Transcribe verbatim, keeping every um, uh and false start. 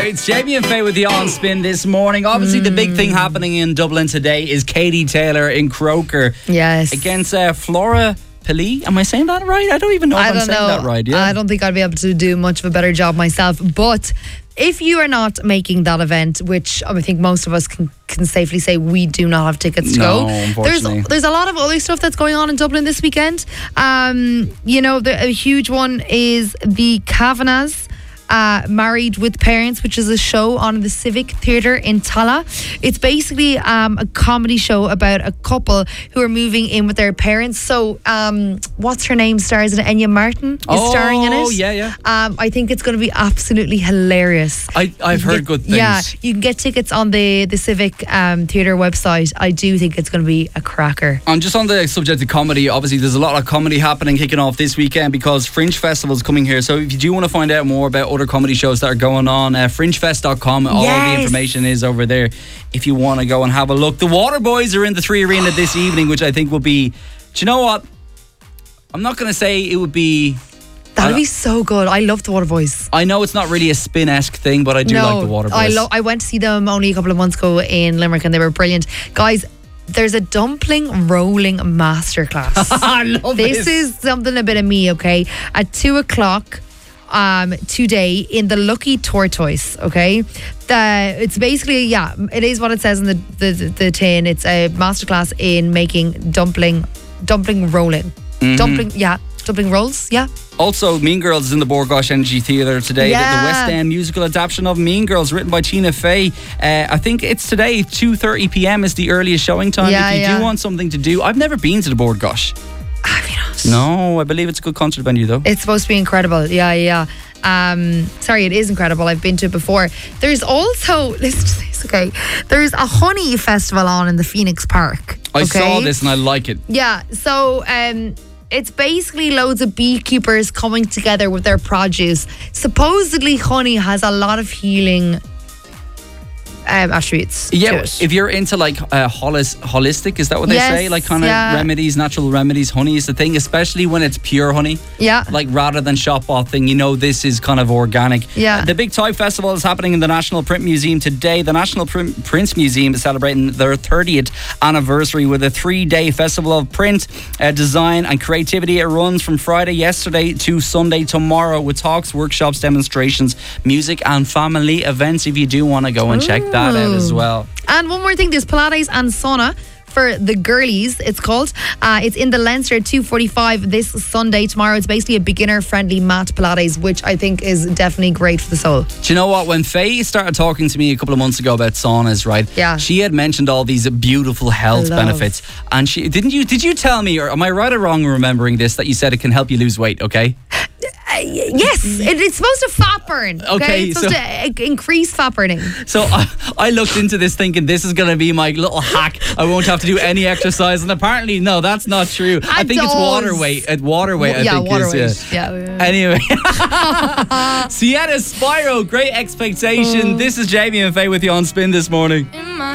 It's Jamie and Faye with the On Spin this morning. Obviously, mm. the big thing happening in Dublin today is Katie Taylor in Croker. Yes. Against uh, Flora Pili. Am I saying that right? I don't even know if I I'm don't saying know. that right. Yeah. I don't think I'd be able to do much of a better job myself. But if you are not making that event, which I think most of us can, can safely say we do not have tickets to no, go. Unfortunately. There's there's a lot of other stuff that's going on in Dublin this weekend. Um, you know, the, a huge one is the Kavanaghs. Uh, Married with Parents, which is a show on the Civic Theatre in Tala. It's basically um, a comedy show about a couple who are moving in with their parents. So, um, what's her name stars in it? Enya Martin is oh, starring in it. Oh, yeah, yeah. Um, I think it's going to be absolutely hilarious. I, I've heard get, good things. Yeah, you can get tickets on the, the Civic um, Theatre website. I do think it's going to be a cracker. And just on the subject of comedy, obviously there's a lot of comedy happening kicking off this weekend because Fringe Festival is coming here. So if you do want to find out more about other comedy shows that are going on, uh, fringe fest dot com, all yes. the information is over there if you want to go and have a look. The Waterboys are in the Three Arena this evening, which I think will be, do you know what, I'm not going to say it would be, that'd be so good. I love the Waterboys. I know it's not really a spin-esque thing, but I do no, like the Waterboys. I, lo- I went to see them only a couple of months ago in Limerick and they were brilliant. Guys, there's a dumpling rolling masterclass. I love this. This is something a bit of me, okay? At two o'clock um, today in the Lucky Tortoise, okay? The, it's basically, yeah, it is what it says in the, the, the tin. It's a masterclass in making dumpling, dumpling rolling. Mm-hmm. Dumpling, yeah. Dumpling rolls, yeah. Also, Mean Girls is in the Bord Gáis Energy Theatre today. Yeah. The, the West End musical adaptation of Mean Girls, written by Tina Fey. Uh, I think it's today, two thirty p.m. is the earliest showing time. Yeah, if you yeah. do want something to do. I've never been to the Bord Gáis. Have you not? No, I believe it's a good concert venue though. It's supposed to be incredible. Yeah, yeah. Um, sorry, it is incredible. I've been to it before. There's also, listen to this, okay? There's a honey festival on in the Phoenix Park. I okay? saw this and I like it. Yeah, so um, it's basically loads of beekeepers coming together with their produce. Supposedly, honey has a lot of healing Um, attributes. Yeah, to it. if you're into like uh, holis- holistic, is that what they Yes, say? Like kind of yeah. remedies, natural remedies. Honey is the thing, especially when it's pure honey. Yeah. Like rather than shop bought thing, you know, this is kind of organic. Yeah. Uh, the Big Type Festival is happening in the National Print Museum today. The National Print- Prints Museum is celebrating their thirtieth anniversary with a three-day festival of print, uh, design and creativity. It runs from Friday yesterday to Sunday tomorrow with talks, workshops, demonstrations, music and family events if you do want to go and Ooh. check that out as well. And one more thing, there's Pilates and sauna for the girlies, it's called. Uh, it's in the Leinster at two forty-five this Sunday. Tomorrow it's basically a beginner-friendly mat Pilates, which I think is definitely great for the soul. Do you know what? When Faye started talking to me a couple of months ago about saunas, right? Yeah. She had mentioned all these beautiful health benefits. And she didn't you did you tell me, or am I right or wrong in remembering this, that you said it can help you lose weight, okay? Uh, yes, it, it's supposed to fat burn. Okay, okay it's supposed so, to uh, increase fat burning. So I, I looked into this thinking this is going to be my little hack. I won't have to do any exercise, and apparently no, that's not true. It I think does. it's water weight. At water weight, I yeah, think water is. weight. Yeah. yeah. Anyway, Sienna Spyro, Great Expectation. Oh. This is Jamie and Faye with you on Spin this morning.